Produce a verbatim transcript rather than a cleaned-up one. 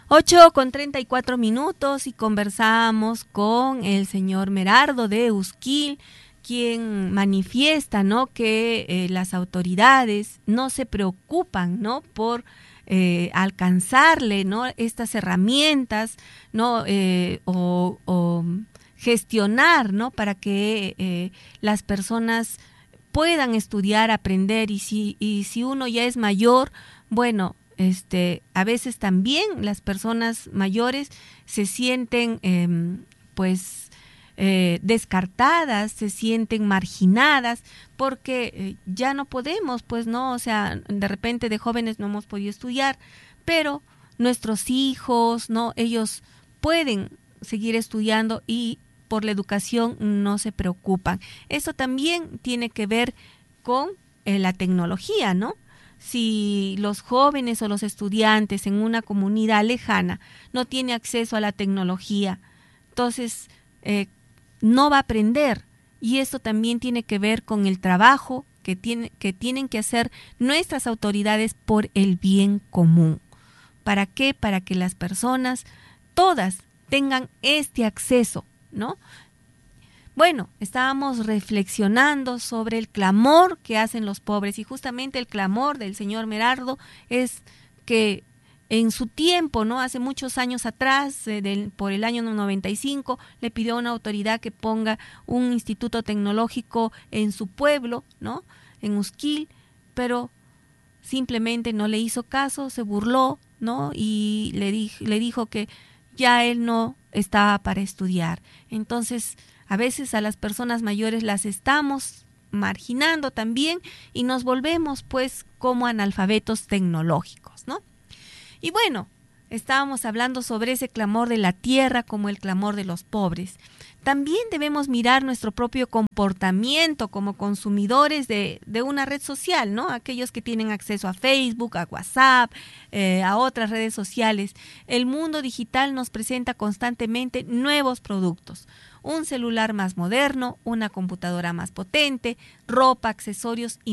Ocho con treinta y cuatro minutos y conversamos con el señor Merardo de Eusquil, quien manifiesta, ¿no?, que eh, las autoridades no se preocupan, ¿no?, por eh, alcanzarle, ¿no?, estas herramientas, ¿no?, eh, o, o gestionar, ¿no?, para que eh, las personas puedan estudiar, aprender, y si, y si uno ya es mayor, bueno, este, a veces también las personas mayores se sienten eh, pues eh, descartadas, se sienten marginadas, porque eh, ya no podemos, pues no, o sea, de repente de jóvenes no hemos podido estudiar, pero nuestros hijos, no, ellos pueden seguir estudiando y por la educación no se preocupan. Eso también tiene que ver con eh, la tecnología, ¿no? Si los jóvenes o los estudiantes en una comunidad lejana no tienen acceso a la tecnología, entonces eh, no va a aprender. Y esto también tiene que ver con el trabajo que, tiene, que tienen que hacer nuestras autoridades por el bien común. ¿Para qué? Para que las personas todas tengan este acceso, ¿no? Bueno, estábamos reflexionando sobre el clamor que hacen los pobres, y justamente el clamor del señor Merardo es que en su tiempo, ¿no?, hace muchos años atrás, eh, del, por el año noventa y cinco, le pidió a una autoridad que ponga un instituto tecnológico en su pueblo, ¿no?, en Eusquil, pero simplemente no le hizo caso, se burló, ¿no?, y le, di, le dijo que ya él no estaba para estudiar. Entonces, a veces a las personas mayores las estamos marginando también y nos volvemos pues como analfabetos tecnológicos, ¿no? Y bueno, estábamos hablando sobre ese clamor de la tierra como el clamor de los pobres. También debemos mirar nuestro propio comportamiento como consumidores de, de una red social, ¿no? Aquellos que tienen acceso a Facebook, a WhatsApp, eh, a otras redes sociales. El mundo digital nos presenta constantemente nuevos productos. Un celular más moderno, una computadora más potente, ropa, accesorios y